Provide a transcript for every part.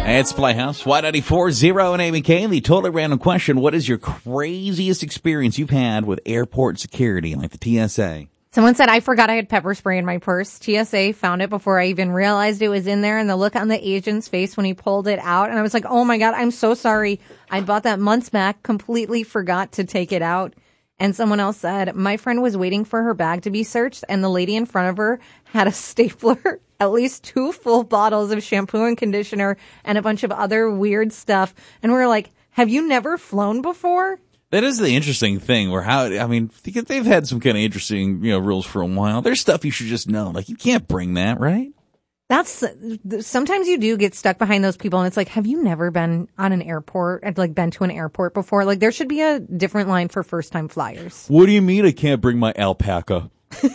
It's Playhouse, Y94.0 and Amy Kane. The totally random question, what is your craziest experience you've had with airport security, like the TSA? Someone said, I forgot I had pepper spray in my purse. TSA found it before I even realized it was in there, and the look on the agent's face when he pulled it out, and I was like, oh my God, I'm so sorry. I bought that months back, completely forgot to take it out. And someone else said, my friend was waiting for her bag to be searched, and the lady in front of her had a stapler, at least 2 full bottles of shampoo and conditioner, and a bunch of other weird stuff. And we're like, have you never flown before? That is the interesting thing, because they've had some kind of interesting, rules for a while. There's stuff you should just know. Like, you can't bring that, right? Sometimes you do get stuck behind those people, and it's like, have you never been on an airport, been to an airport before? Like, there should be a different line for first-time flyers. What do you mean I can't bring my alpaca?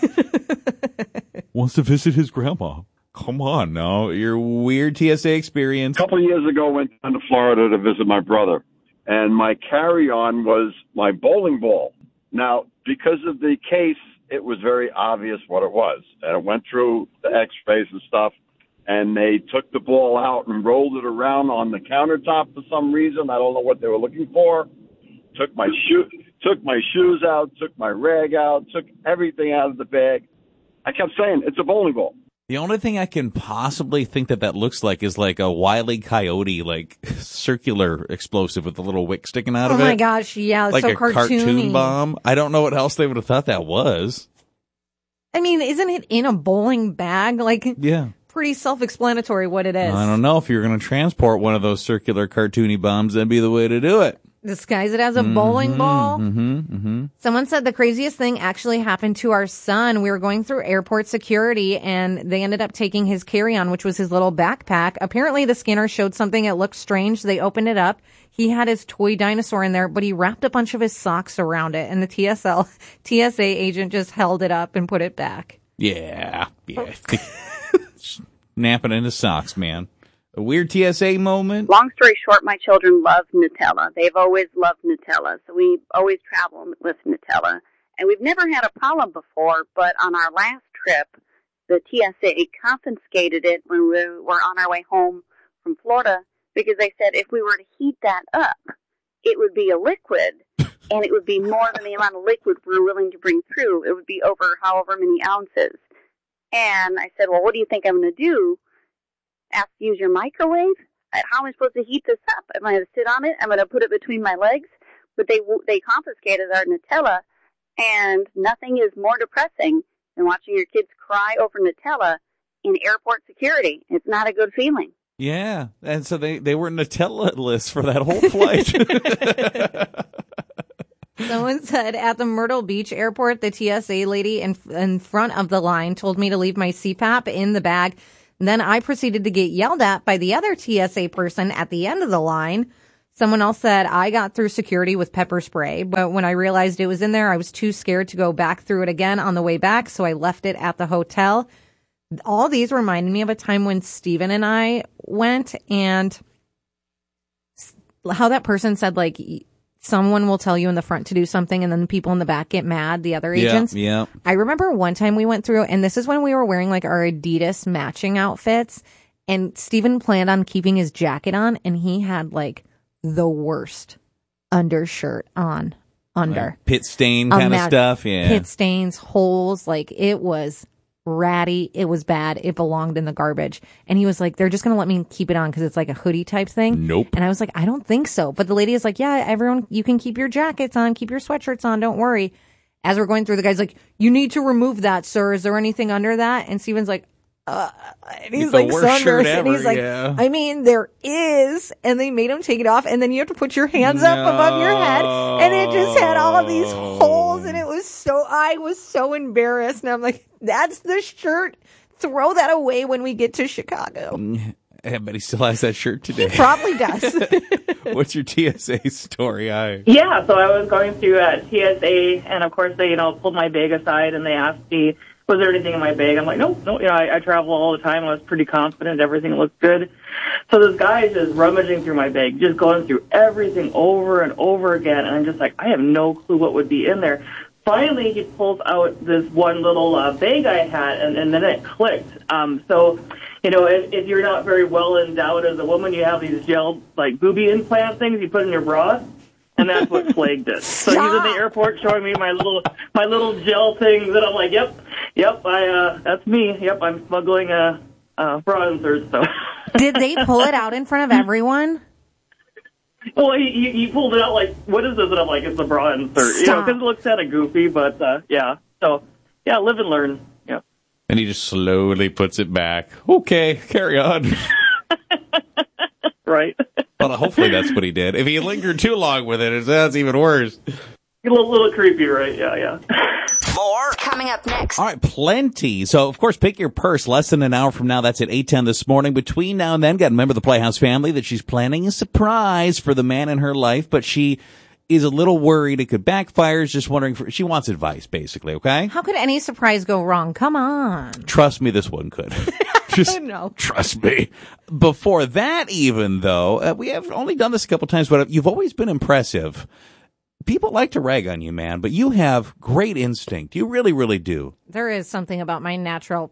Wants to visit his grandma. Come on now, your weird TSA experience. A couple of years ago, I went down to Florida to visit my brother, and my carry-on was my bowling ball. Now, because of the case, it was very obvious what it was, and it went through the x-rays and stuff. And they took the ball out and rolled it around on the countertop for some reason. I don't know what they were looking for. Took my shoes out, took my rag out, took everything out of the bag. I kept saying, it's a bowling ball. The only thing I can possibly think that looks like is like a Wile E. Coyote, circular explosive with a little wick sticking out of it. Oh my gosh, yeah, it's like so a cartoony. Cartoon bomb. I don't know what else they would have thought that was. I mean, isn't it in a bowling bag? Yeah. Pretty self-explanatory what it is. I don't know. If you're going to transport one of those circular cartoony bombs, that'd be the way to do it. Disguise it as a bowling ball. Someone said the craziest thing actually happened to our son. We were going through airport security, and they ended up taking his carry-on, which was his little backpack. Apparently, the scanner showed something that looked strange. They opened it up. He had his toy dinosaur in there, but he wrapped a bunch of his socks around it, and the TSA agent just held it up and put it back. Yeah. Napping in his socks, man. A weird TSA moment. Long story short, my children love Nutella. They've always loved Nutella, so we always travel with Nutella. And we've never had a problem before, but on our last trip, the TSA confiscated it when we were on our way home from Florida because they said if we were to heat that up, it would be a liquid, and it would be more than the amount of liquid we were willing to bring through. It would be over however many ounces. And I said, well, what do you think I'm going to do? Ask to use your microwave? How am I supposed to heat this up? Am I going to sit on it? I'm going to put it between my legs? But they confiscated our Nutella, and nothing is more depressing than watching your kids cry over Nutella in airport security. It's not a good feeling. Yeah, and so they were Nutella-less for that whole flight. Someone said at the Myrtle Beach airport, the TSA lady in front of the line told me to leave my CPAP in the bag. And then I proceeded to get yelled at by the other TSA person at the end of the line. Someone else said I got through security with pepper spray, but when I realized it was in there, I was too scared to go back through it again on the way back, so I left it at the hotel. All these reminded me of a time when Steven and I went, and how that person said, someone will tell you in the front to do something, and then the people in the back get mad, the other agents. Yeah. I remember one time we went through, and this is when we were wearing our Adidas matching outfits, and Steven planned on keeping his jacket on, and he had the worst undershirt on under. Pit stain kind of stuff, yeah. Pit stains, holes, it was ratty. It was bad. It belonged in the garbage. And he was like, they're just going to let me keep it on because it's like a hoodie type thing. Nope. And I was like, I don't think so. But the lady is like, yeah, everyone, you can keep your jackets on, keep your sweatshirts on. Don't worry. As we're going through, the guy's like, you need to remove that, sir. Is there anything under that? And Steven's like, and he's the worst shirt ever, and he's like, yeah. I mean, there is, and they made him take it off, and then you have to put your hands up above your head, and it just had all of these holes, and I was so embarrassed, and I'm like, that's the shirt. Throw that away when we get to Chicago. I bet he still has that shirt today. He probably does. What's your TSA story? Yeah, so I was going through TSA, and of course they, pulled my bag aside, and they asked me, was there anything in my bag? I'm like, no, I travel all the time. I was pretty confident. Everything looked good. So this guy is just rummaging through my bag, just going through everything over and over again. And I'm just like, I have no clue what would be in there. finally he pulls out this one little bag I had, and then it clicked. So, if you're not very well endowed as a woman, you have these gel, like, booby implant things you put in your bra, and that's what flagged it. So he's in the airport showing me my little gel things, and I'm like, yep, that's me. Yep, I'm smuggling bra inserts. So. Did they pull it out in front of everyone? Well, he pulled it out like, what is this? And I'm like, it's a bra insert. Because it looks kind of goofy, but yeah. So, yeah, live and learn. Yeah. And he just slowly puts it back. Okay, carry on. Right. Well, hopefully that's what he did. If he lingered too long with it, that's even worse. A little creepy, right? Yeah. More coming up next. All right, plenty. So, of course, pick your purse. Less than an hour from now, that's at 8:10 this morning. Between now and then, got to remember the Playhouse family that she's planning a surprise for the man in her life, but she is a little worried it could backfire. Just wondering, she wants advice, basically, okay? How could any surprise go wrong? Come on. Trust me, this one could. Just No. trust me. Before that, even though, we have only done this a couple times, but you've always been impressive. People like to rag on you, man, but you have great instinct. You really, really do. There is something about my natural,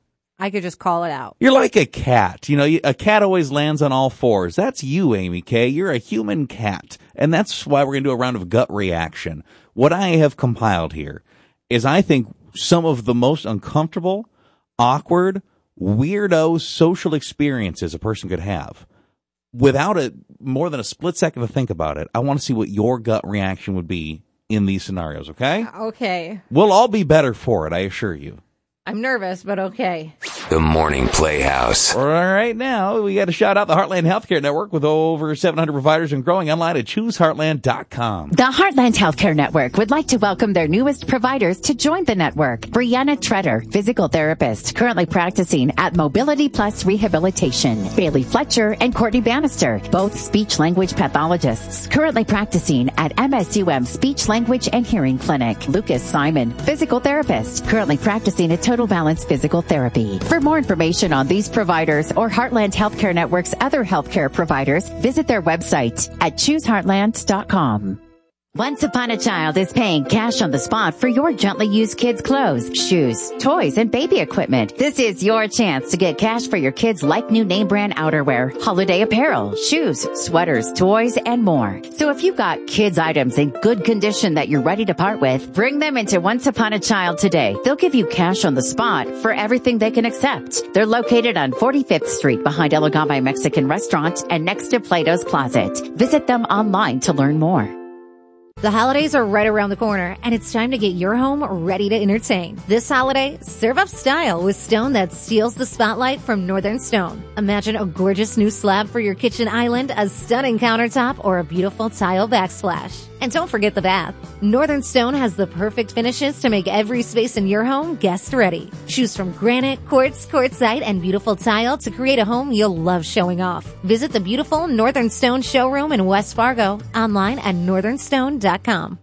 I could just call it out. You're like a cat. A cat always lands on all fours. That's you, Amy Kay. You're a human cat. And that's why we're going to do a round of gut reaction. What I have compiled here is, I think, some of the most uncomfortable, awkward, weirdo social experiences a person could have. Without more than a split second to think about it, I want to see what your gut reaction would be in these scenarios, okay? Okay. We'll all be better for it, I assure you. I'm nervous, but okay. The Morning Playhouse. All right, now we got to shout out the Heartland Healthcare Network with over 700 providers and growing online at ChooseHeartland.com. The Heartland Healthcare Network would like to welcome their newest providers to join the network. Brianna Treader, physical therapist, currently practicing at Mobility Plus Rehabilitation. Bailey Fletcher and Courtney Bannister, both speech-language pathologists, currently practicing at MSUM Speech, Language, and Hearing Clinic. Lucas Simon, physical therapist, currently practicing at Total Balance Physical Therapy. For more information on these providers or Heartland Healthcare Network's other healthcare providers, visit their website at chooseheartland.com. Once Upon a Child is paying cash on the spot for your gently used kids' clothes, shoes, toys, and baby equipment. This is your chance to get cash for your kids' like new name brand outerwear, holiday apparel, shoes, sweaters, toys, and more. So if you've got kids' items in good condition that you're ready to part with, bring them into Once Upon a Child today. They'll give you cash on the spot for everything they can accept. They're located on 45th Street behind El Agave Mexican Restaurant and next to Plato's Closet. Visit them online to learn more. The holidays are right around the corner, and it's time to get your home ready to entertain. This holiday, serve up style with stone that steals the spotlight from Northern Stone. Imagine a gorgeous new slab for your kitchen island, a stunning countertop, or a beautiful tile backsplash. And don't forget the bath. Northern Stone has the perfect finishes to make every space in your home guest ready. Choose from granite, quartz, quartzite, and beautiful tile to create a home you'll love showing off. Visit the beautiful Northern Stone showroom in West Fargo, online at northernstone.com.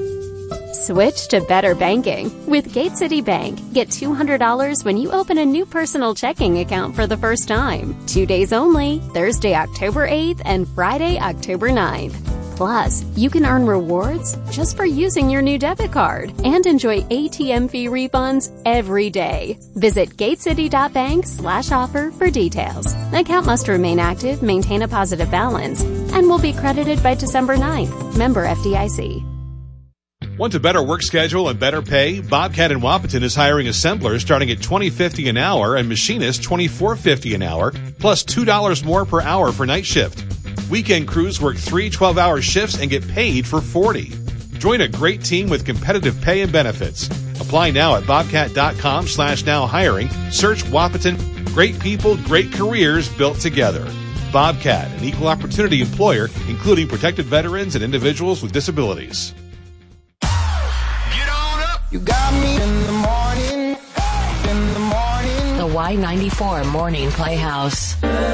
Switch to better banking. With Gate City Bank, get $200 when you open a new personal checking account for the first time. 2 days only, Thursday, October 8th and Friday, October 9th. Plus, you can earn rewards just for using your new debit card and enjoy ATM fee refunds every day. Visit gatecity.bank/offer for details. Account must remain active, maintain a positive balance, and will be credited by December 9th. Member FDIC. Want a better work schedule and better pay? Bobcat in Wapaton is hiring assemblers starting at $20.50 an hour and machinists $24.50 an hour, plus $2 more per hour for night shift. Weekend crews work 3 12-hour shifts and get paid for 40. Join a great team with competitive pay and benefits. Apply now at bobcat.com/now hiring. Search Wapaton. Great people, great careers built together. Bobcat, an equal opportunity employer, including protected veterans and individuals with disabilities. Get on up. You got me in the morning, in the morning. The Y94 Morning Playhouse.